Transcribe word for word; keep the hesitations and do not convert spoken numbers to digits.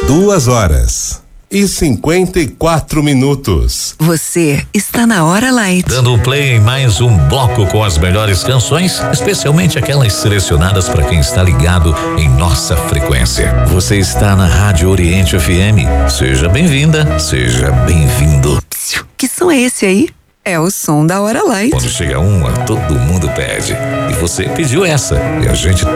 Duas horas e cinquenta e quatro minutos. Você está na Hora Light. Dando um play em mais um bloco com as melhores canções, especialmente aquelas selecionadas para quem está ligado em nossa frequência. Você está na Rádio Oriente F M. Seja bem-vinda, seja bem-vindo. Que som é esse aí? É o som da Hora Light. Quando chega uma, todo mundo pede. E você pediu essa. E a gente